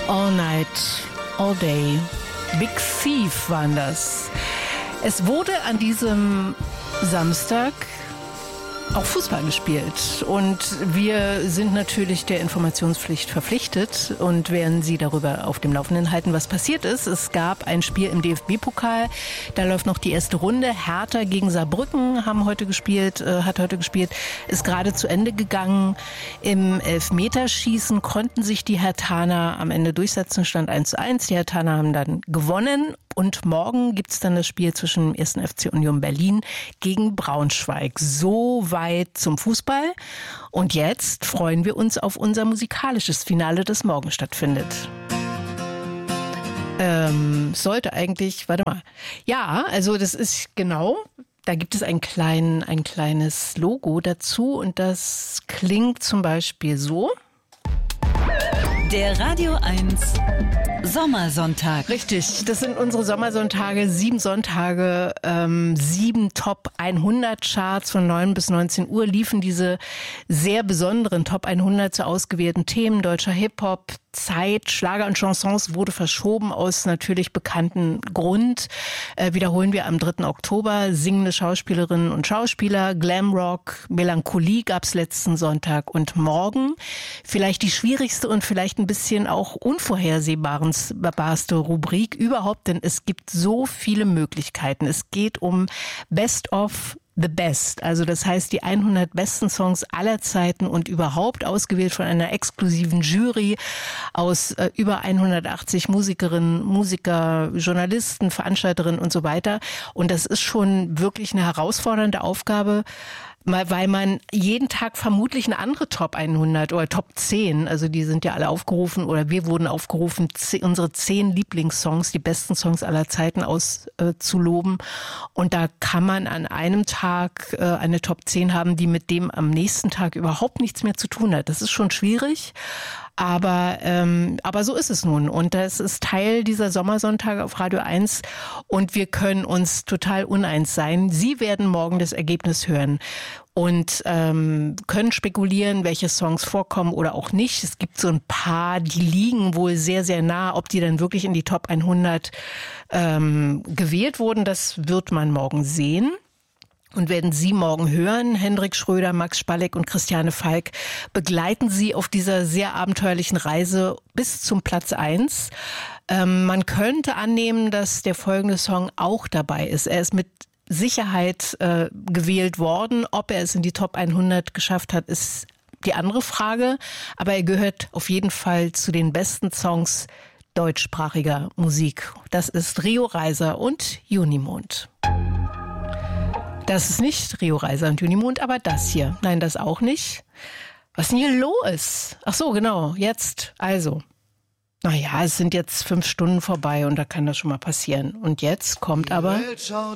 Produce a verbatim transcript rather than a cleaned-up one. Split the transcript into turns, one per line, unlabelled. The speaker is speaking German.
All Night, All Day. Big Thief waren das. Es wurde an diesem Samstag auch Fußball gespielt und wir sind natürlich der Informationspflicht verpflichtet und werden Sie darüber auf dem Laufenden halten, was passiert ist. Es gab ein Spiel im D F B-Pokal, da läuft noch die erste Runde. Hertha gegen Saarbrücken haben heute gespielt, äh, hat heute gespielt, ist gerade zu Ende gegangen. Im Elfmeterschießen konnten sich die Herthaner am Ende durchsetzen, stand eins zu eins. Die Herthaner haben dann gewonnen. Und morgen gibt es dann das Spiel zwischen dem ersten F C Union Berlin gegen Braunschweig. So weit zum Fußball. Und jetzt freuen wir uns auf unser musikalisches Finale, das morgen stattfindet. Ähm, sollte eigentlich, warte mal. Ja, also das ist genau, da gibt es ein, klein, ein kleines Logo dazu und das klingt zum Beispiel so.
Der Radio eins Sommersonntag.
Richtig, das sind unsere Sommersonntage, sieben Sonntage, ähm, sieben Top hundert Charts von neun bis neunzehn Uhr liefen diese sehr besonderen Top hundert zu ausgewählten Themen. Deutscher Hip-Hop, Zeit, Schlager und Chansons wurde verschoben aus natürlich bekannten Grund. Äh, wiederholen wir am dritten Oktober. Singende Schauspielerinnen und Schauspieler, Glamrock, Melancholie gab's letzten Sonntag und morgen vielleicht die schwierigste und vielleicht ein bisschen auch unvorhersehbarste Rubrik überhaupt, denn es gibt so viele Möglichkeiten. Es geht um Best of The Best, also das heißt die hundert besten Songs aller Zeiten und überhaupt ausgewählt von einer exklusiven Jury aus äh, über hundertachtzig Musikerinnen, Musiker, Journalisten, Veranstalterinnen und so weiter. Und das ist schon wirklich eine herausfordernde Aufgabe, weil man jeden Tag vermutlich eine andere Top hundert oder Top zehn, also die sind ja alle aufgerufen oder wir wurden aufgerufen, unsere zehn Lieblingssongs, die besten Songs aller Zeiten auszuloben. Und da kann man an einem Tag äh, eine Top zehn haben, die mit dem am nächsten Tag überhaupt nichts mehr zu tun hat. Das ist schon schwierig. Aber ähm, aber so ist es nun. Und das ist Teil dieser Sommersonntage auf Radio eins. Und wir können uns total uneins sein. Sie werden morgen das Ergebnis hören und ähm, können spekulieren, welche Songs vorkommen oder auch nicht. Es gibt so ein paar, die liegen wohl sehr, sehr nah. Ob die dann wirklich in die Top hundert ähm, gewählt wurden, das wird man morgen sehen. Und werden Sie morgen hören, Hendrik Schröder, Max Spalleck und Christiane Falk begleiten Sie auf dieser sehr abenteuerlichen Reise bis zum Platz eins. Ähm, man könnte annehmen, dass der folgende Song auch dabei ist. Er ist mit Sicherheit äh, gewählt worden. Ob er es in die Top hundert geschafft hat, ist die andere Frage. Aber er gehört auf jeden Fall zu den besten Songs deutschsprachiger Musik. Das ist Rio Reiser und Junimond. Das ist nicht Rio Reiser und Junimond, aber das hier. Nein, das auch nicht. Was ist denn hier los? Ach so, genau, jetzt. Also, naja, es sind jetzt fünf Stunden vorbei und da kann das schon mal passieren. Und jetzt kommt aber...
Die Welt schaut